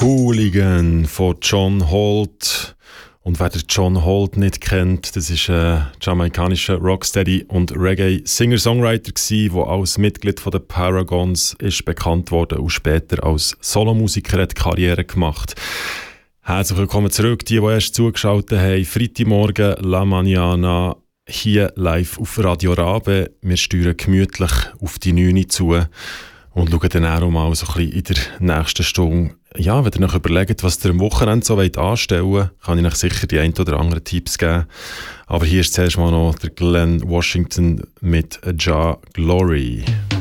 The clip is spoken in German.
Hooligan von John Holt. Und wer den John Holt nicht kennt, das ist ein jamaikanischer Rocksteady und Reggae-Singer-Songwriter gsi, der als Mitglied von den Paragons ist bekannt wurde und später als Solomusiker hat Karriere gemacht. Herzlich willkommen zurück, die erst zugeschaltet haben. Freitagmorgen, La Mañana, hier live auf Radio Rabe. Wir steuern gemütlich auf die 9 zu und schauen dann auch mal so ein bisschen in der nächsten Stunde. Ja, wenn ihr noch überlegt, was ihr am Wochenende so anstellen wollt, kann ich euch sicher die ein oder anderen Tipps geben. Aber hier ist zuerst mal noch der Glenn Washington mit Ja Glory.